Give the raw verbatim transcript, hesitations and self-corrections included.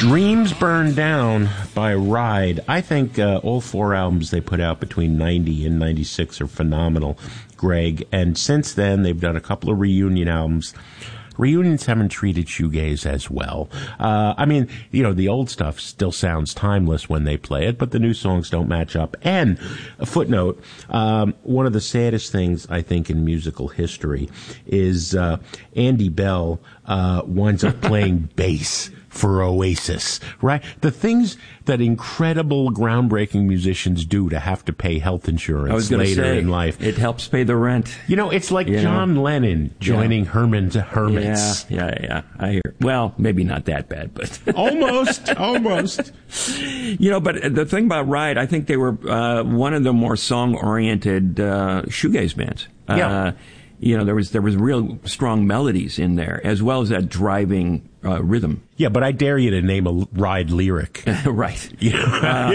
Dreams Burn Down by Ride. I think uh, all four albums they put out between ninety and ninety-six are phenomenal, Greg. And since then, they've done a couple of reunion albums. Reunions haven't treated shoegaze as well. Uh, I mean, you know, the old stuff still sounds timeless when they play it, but the new songs don't match up. And a footnote, um, one of the saddest things, I think, in musical history is uh, Andy Bell uh, winds up playing bass for Oasis, right? The things that incredible, groundbreaking musicians do to have to pay health insurance later say, in life. It helps pay the rent. You know, it's like you John know? Lennon joining yeah. Herman's Hermits. Yeah, yeah, yeah. I hear. Well, maybe not that bad, but almost, almost. You know, but the thing about Ride, I think they were uh, one of the more song-oriented uh, shoegaze bands. Yeah. Uh, you know, there was there was real strong melodies in there, as well as that driving uh, rhythm. Yeah, but I dare you to name a Ride lyric. Right. Yeah. Uh,